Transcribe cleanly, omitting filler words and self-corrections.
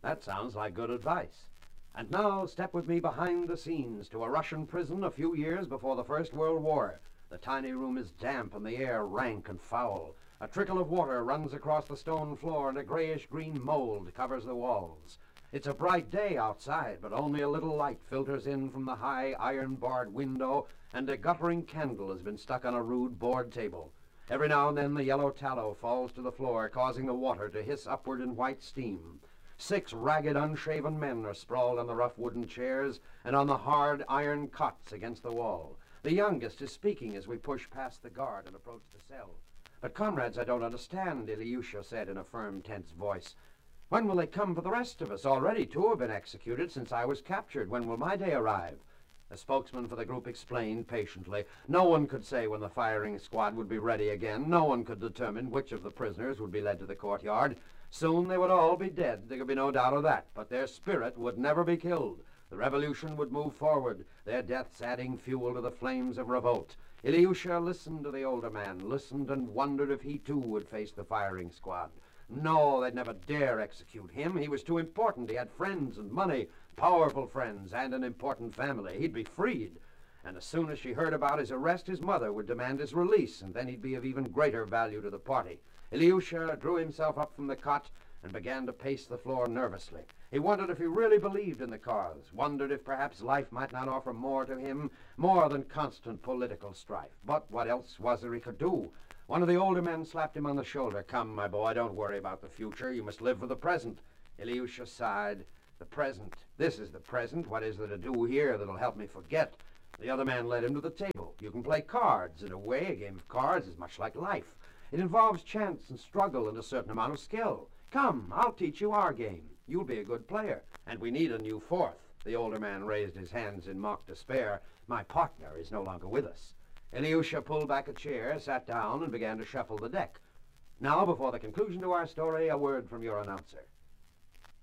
That sounds like good advice. And now step with me behind the scenes to a Russian prison a few years before the First World War. The tiny room is damp and the air rank and foul. A trickle of water runs across the stone floor and a grayish-green mold covers the walls. It's a bright day outside, but only a little light filters in from the high iron-barred window, and a guttering candle has been stuck on a rude board table. Every now and then the yellow tallow falls to the floor, causing the water to hiss upward in white steam. 6 ragged, unshaven men are sprawled on the rough wooden chairs and on the hard iron cots against the wall. The youngest is speaking as we push past the guard and approach the cell. "But, comrades, I don't understand," Ilyusha said in a firm, tense voice. "When will they come for the rest of us? Already 2 have been executed since I was captured. When will my day arrive?" The spokesman for the group explained patiently. No one could say when the firing squad would be ready again. No one could determine which of the prisoners would be led to the courtyard. Soon they would all be dead, there could be no doubt of that, but their spirit would never be killed. The revolution would move forward, their deaths adding fuel to the flames of revolt. Ilyusha listened to the older man, listened and wondered if he too would face the firing squad. No, they'd never dare execute him. He was too important. He had friends and money, powerful friends, and an important family. He'd be freed. And as soon as she heard about his arrest, his mother would demand his release, and then he'd be of even greater value to the party. Ilyusha drew himself up from the cot and began to pace the floor nervously. He wondered if he really believed in the cause, wondered if perhaps life might not offer more to him, more than constant political strife. But what else was there he could do? One of the older men slapped him on the shoulder. "Come, my boy, don't worry about the future. You must live for the present." Ilyusha sighed. "The present. This is the present. What is there to do here that'll help me forget?" The other man led him to the table. "You can play cards. In a way, a game of cards is much like life. It involves chance and struggle and a certain amount of skill. Come, I'll teach you our game. You'll be a good player. And we need a new 4th. The older man raised his hands in mock despair. "My partner is no longer with us." Ilyusha pulled back a chair, sat down, and began to shuffle the deck. Now, before the conclusion to our story, a word from your announcer.